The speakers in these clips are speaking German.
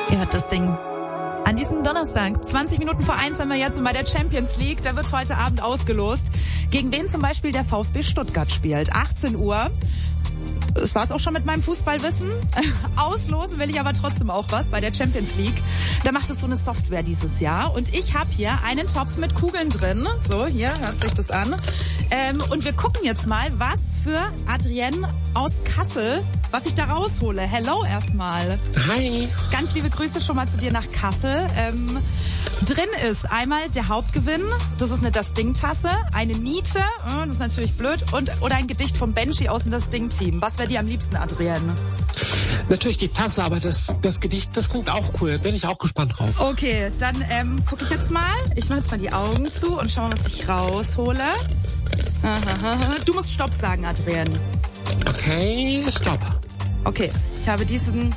Ihr hört das Ding. An diesem Donnerstag, 20 Minuten vor 1 haben wir jetzt bei der Champions League. Da wird heute Abend ausgelost, gegen wen zum Beispiel der VfB Stuttgart spielt. 18 Uhr. Das war's auch schon mit meinem Fußballwissen. Auslosen will ich aber trotzdem auch was bei der Champions League. Da macht es so eine Software dieses Jahr. Und ich habe hier einen Topf mit Kugeln drin. So, hier, hört sich das an. Und wir gucken jetzt mal, was für Adrienne aus Kassel, was ich da raushole. Hello erstmal. Hi. Ganz liebe Grüße schon mal zu dir nach Kassel. Drin ist einmal der Hauptgewinn. Das ist eine Das Ding-Tasse, eine Niete, das ist natürlich blöd, oder ein Gedicht vom Benji aus dem Das Ding-Team. Was wäre dir am liebsten, Adrienne? Natürlich die Tasse, aber das Gedicht, das klingt auch cool. Bin ich auch gespannt drauf. Okay, dann gucke ich jetzt mal. Ich mache jetzt mal die Augen zu und schau mal, was ich raushole. Du musst Stopp sagen, Adrienne. Okay, Stopp. Okay, ich habe diesen...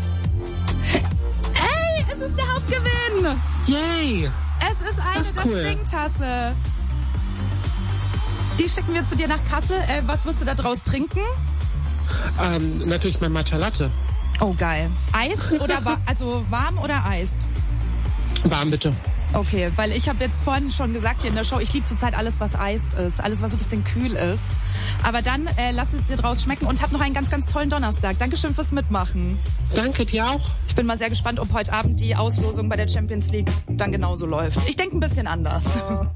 Hey, es ist der Hauptgewinn! Yay! Es ist eine Das cool. Ding-Tasse. Die schicken wir zu dir nach Kassel. Was wirst du da draus trinken? Natürlich mein Matcha Latte. Oh, geil. Eist oder warm oder eist? Warm, bitte. Okay, weil ich habe jetzt vorhin schon gesagt hier in der Show, ich liebe zurzeit alles, was eist ist, alles, was so ein bisschen kühl ist. Aber dann lass es dir draus schmecken und hab noch einen ganz, ganz tollen Donnerstag. Dankeschön fürs Mitmachen. Danke dir auch. Ich bin mal sehr gespannt, ob heute Abend die Auslosung bei der Champions League dann genauso läuft. Ich denke ein bisschen anders.